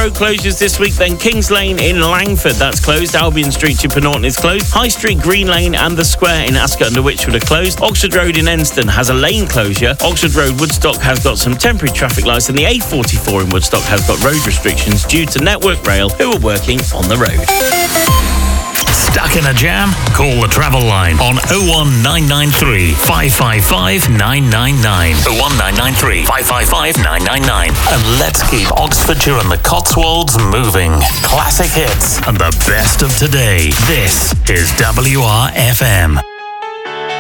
Road closures this week then. Kings Lane in Langford, that's closed. Albion Street to Pennorton is closed. High Street, Green Lane and the Square in Ascot under Wychwood are closed. Oxford Road in Enston has a lane closure. Oxford Road Woodstock has got some temporary traffic lights, and the A44 in Woodstock has got road restrictions due to Network Rail, who are working on the road. Stuck in a jam? Call the travel line on 01993 555 999. 01993 555 999. And let's keep Oxfordshire and the Cotswolds moving. Classic hits and the best of today. This is WRFM.